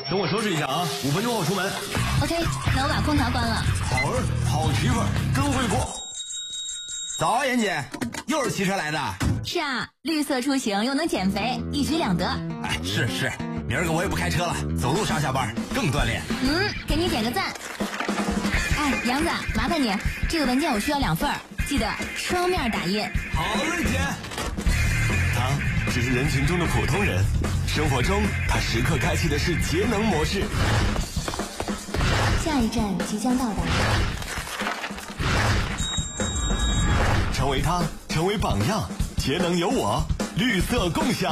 等我收拾一下啊，5分钟后出门。 OK， 那我把空调关了。 好儿，好媳妇儿，真会过。早啊，妍姐，又是骑车来的？ 是啊，绿色出行又能减肥，一举两得。 哎，是，明儿个我也不开车了，走路上下班更锻炼。 给你点个赞。哎，杨子，麻烦你，这个文件我需要2份，记得双面打印。 好嘞，姐。 他只是人群中的普通人，生活中他时刻开启的是节能模式。 下一站即将到达。 成为他，成为榜样，节能有我，绿色共享。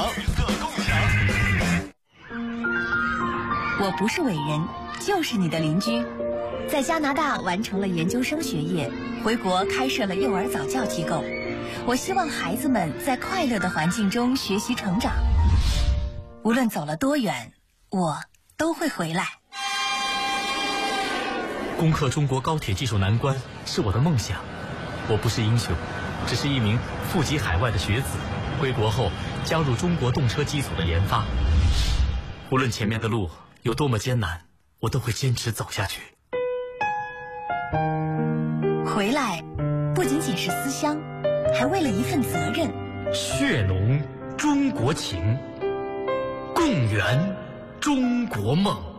我不是伟人，就是你的邻居。在加拿大完成了研究生学业，回国开设了幼儿早教机构。我希望孩子们在快乐的环境中学习成长。无论走了多远，我都会回来。 攻克中国高铁技术难关是我的梦想。我不是英雄，只是一名富集海外的学子，归国后加入中国动车机组的研发。无论前面的路有多么艰难，我都会坚持走下去。 回来不仅仅是思乡，还为了一份责任。 血浓中国情，共圆中国梦。